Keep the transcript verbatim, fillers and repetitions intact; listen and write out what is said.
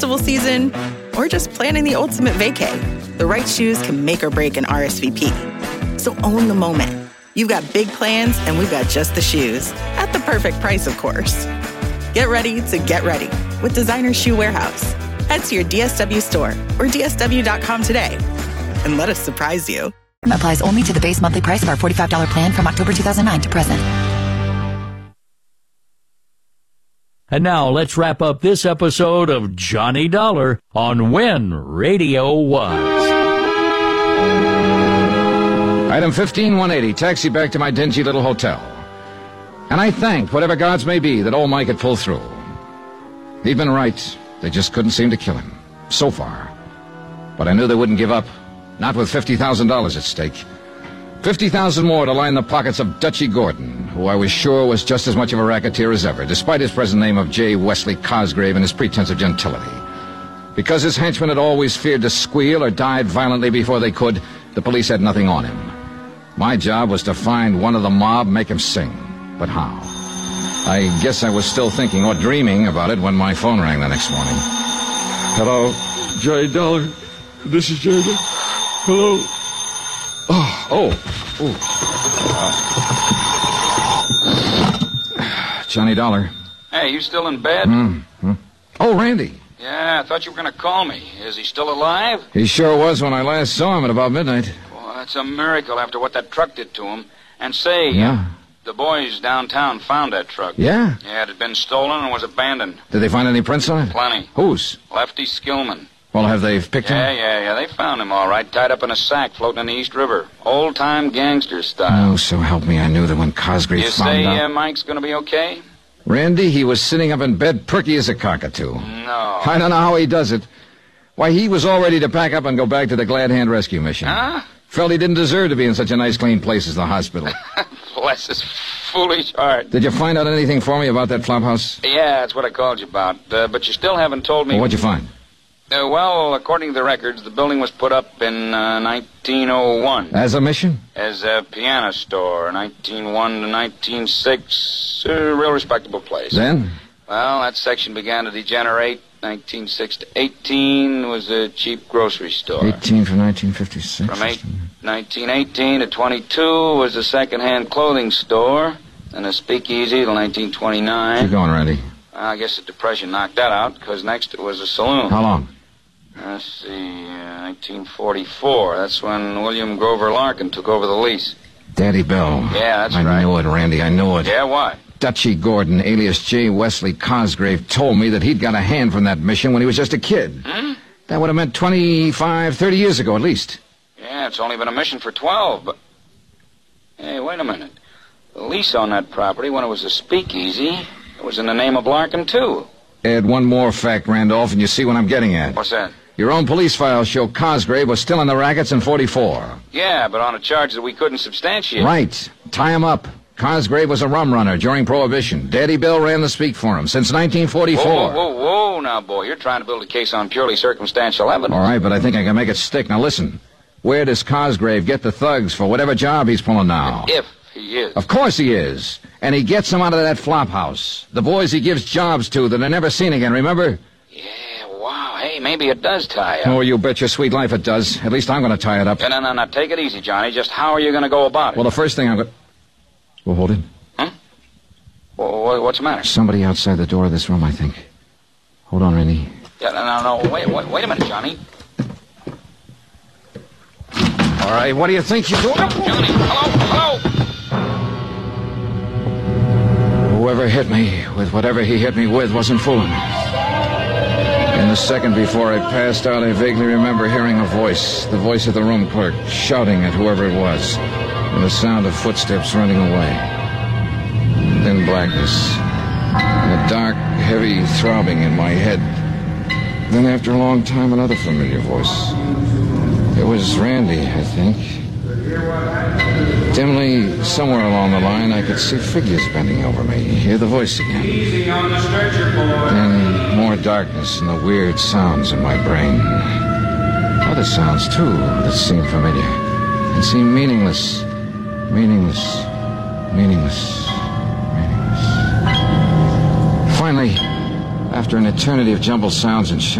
festival season, or just planning the ultimate vacay, the right shoes can make or break an R S V P. So own the moment. You've got big plans, and we've got just the shoes. At the perfect price, of course. Get ready to get ready with Designer Shoe Warehouse. Head to your D S W store or D S W dot com today and let us surprise you. Applies only to the base monthly price of our forty-five dollars plan from October two thousand nine to present. And now let's wrap up this episode of Johnny Dollar on When Radio Was. Item fifteen one eighty, taxi back to my dingy little hotel. And I thanked whatever gods may be that old Mike had pulled through. He'd been right. They just couldn't seem to kill him. So far. But I knew they wouldn't give up. Not with fifty thousand dollars at stake. fifty thousand dollars more to line the pockets of Dutchy Gordon, who I was sure was just as much of a racketeer as ever, despite his present name of J. Wesley Cosgrave and his pretense of gentility. Because his henchmen had always feared to squeal or died violently before they could, the police had nothing on him. My job was to find one of the mob, make him sing. But how? I guess I was still thinking or dreaming about it when my phone rang the next morning. Hello, Johnny Dollar. This is Johnny. Hello. Oh, oh, oh. Uh, Johnny Dollar. Hey, you still in bed? Mm-hmm. Oh, Randy. Yeah, I thought you were going to call me. Is he still alive? He sure was when I last saw him at about midnight. Well, that's a miracle after what that truck did to him. And say, yeah. The boys downtown found that truck. Yeah? Yeah, it had been stolen and was abandoned. Did they find any prints on it? Plenty. Whose? Lefty Skillman. Well, have they picked yeah, him? Yeah, yeah, yeah. They found him all right, tied up in a sack floating in the East River. Old-time gangster style. Oh, so help me, I knew that when Cosgrave you found say, out... You say uh, Mike's going to be okay? Randy, he was sitting up in bed perky as a cockatoo. No. I don't know how he does it. Why, he was all ready to pack up and go back to the Glad Hand Rescue Mission. Huh? Felt he didn't deserve to be in such a nice, clean place as the hospital. Bless his foolish heart. Did you find out anything for me about that flop house? Yeah, that's what I called you about. Uh, but you still haven't told me... Well, what'd you find? Uh, well, according to the records, the building was put up in uh, nineteen oh one. As a mission? As a piano store, nineteen oh one to nineteen oh six. A real respectable place. Then? Well, that section began to degenerate. nineteen oh six to eighteen was a cheap grocery store. eighteen from nineteen fifty-six. From eight, nineteen eighteen to twenty-two was a second-hand clothing store. And a speakeasy till nineteen twenty-nine. Keep going, Randy. Well, I guess the Depression knocked that out, because next it was a saloon. How long? Let's see, uh, nineteen forty-four. That's when William Grover Larkin took over the lease. Daddy Bell. Yeah, that's I right. I knew it, Randy, I knew it. Yeah, what? Dutchy Gordon, alias J. Wesley Cosgrave, told me that he'd got a hand from that mission when he was just a kid. Hmm? That would have meant twenty-five, thirty years ago at least. Yeah, it's only been a mission for twelve, but... Hey, wait a minute. The lease on that property, when it was a speakeasy, it was in the name of Larkin, too. Add one more fact, Randolph, and you see what I'm getting at. What's that? Your own police files show Cosgrave was still in the rackets in forty-four. Yeah, but on a charge that we couldn't substantiate. Right. Tie him up. Cosgrave was a rum runner during Prohibition. Daddy Bill ran the speak for him since nineteen forty-four. Whoa, whoa, whoa, whoa, now, boy. You're trying to build a case on purely circumstantial evidence. All right, but I think I can make it stick. Now, listen. Where does Cosgrave get the thugs for whatever job he's pulling now? If he is. Of course he is. And he gets them out of that flop house. The boys he gives jobs to that are never seen again, remember? Yeah, wow. Hey, maybe it does tie up. Oh, you bet your sweet life it does. At least I'm going to tie it up. No, no, no, no. Take it easy, Johnny. Just how are you going to go about it? Well, the first thing I'm going to... Well, hold it. Huh? Well, what's the matter? Somebody outside the door of this room, I think. Hold on, Randy. Yeah, no, no, no. Wait, wait, wait a minute, Johnny. All right, what do you think you're doing? Johnny, hello, hello. Whoever hit me with whatever he hit me with wasn't fooling me. In the second before I passed out, I vaguely remember hearing a voice, the voice of the room clerk, shouting at whoever it was, and the sound of footsteps running away. Then blackness, and a dark, heavy throbbing in my head. Then after a long time, another familiar voice. It was Randy, I think. Dimly, somewhere along the line, I could see figures bending over me, hear the voice again. Easy on the stretcher, boy. Then more darkness and the weird sounds in my brain. Other sounds, too, that seemed familiar and seemed meaningless. Meaningless. Meaningless. Meaningless. Finally, after an eternity of jumbled sounds and shouts,